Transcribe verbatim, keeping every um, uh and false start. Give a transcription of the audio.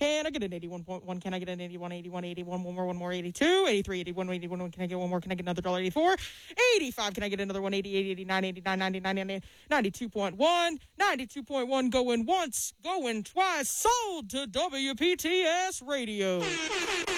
Can I get an eighty-one point one? Can I get an eighty-one, eighty-one, eighty-one, one more, one more, eighty-two, eighty-three, eighty-one, eighty-one, can I get one more? Can I get another dollar eighty-four? eighty-five, can I get another one? eighty-eight, eighty-nine, eighty-nine, ninety-nine, ninety-nine, ninety-two point one, ninety-two point one, going once, going twice, sold to W P T S Radio.